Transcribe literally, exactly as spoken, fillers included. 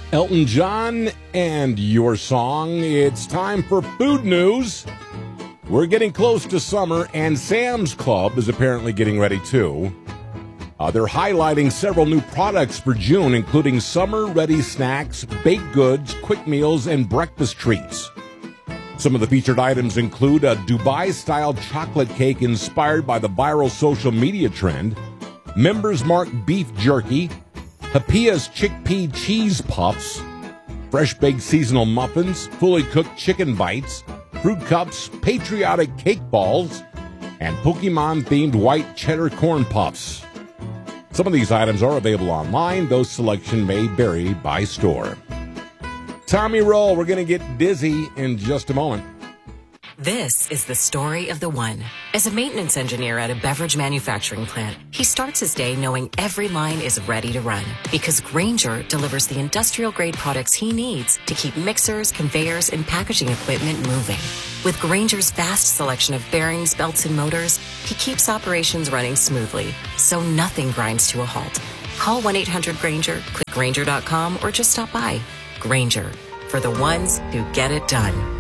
Elton John and your song. It's time for food news. We're getting close to summer, and Sam's Club is apparently getting ready too. Uh, they're highlighting several new products for June, including summer-ready snacks, baked goods, quick meals, and breakfast treats. Some of the featured items include a Dubai-style chocolate cake inspired by the viral social media trend, Members Mark beef jerky, Hapia's chickpea cheese puffs, fresh-baked seasonal muffins, fully cooked chicken bites, fruit cups, patriotic cake balls, and Pokemon-themed white cheddar corn puffs. Some of these items are available online, though selection may vary by store. Tommy Roll, we're going to get dizzy in just a moment. This is the story of the one. As a maintenance engineer at a beverage manufacturing plant, he starts his day knowing every line is ready to run because Grainger delivers the industrial-grade products he needs to keep mixers, conveyors, and packaging equipment moving. With Grainger's vast selection of bearings, belts, and motors, he keeps operations running smoothly, so nothing grinds to a halt. Call one eight hundred Grainger, click Grainger dot com, or just stop by. Grainger, for the ones who get it done.